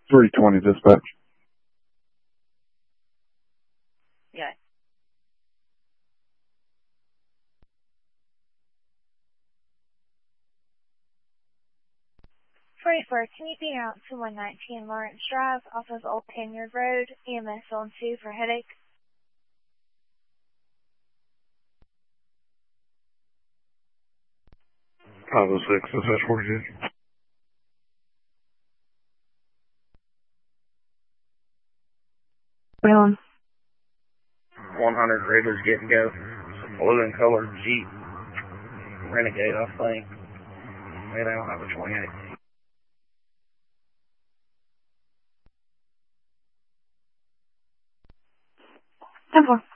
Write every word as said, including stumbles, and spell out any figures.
three twenty dispatch. Yeah. forty-four, can you be out to one nineteen Lawrence Drive off of Old Panyard Road, E M S on two for headache? five oh six, dispatch forty-two. Well, one hundred Raiders get and go. Blue and colored Jeep. Renegade, I think. Maybe they don't have a twenty-eight. ten four.